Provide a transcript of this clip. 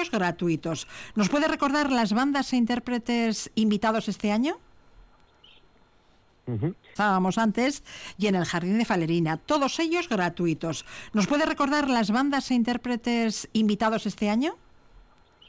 ellos gratuitos. ¿Nos puede recordar las bandas e intérpretes invitados este año? Estábamos antes y en el Jardín de Falerina, todos ellos gratuitos. ¿Nos puede recordar las bandas e intérpretes invitados este año?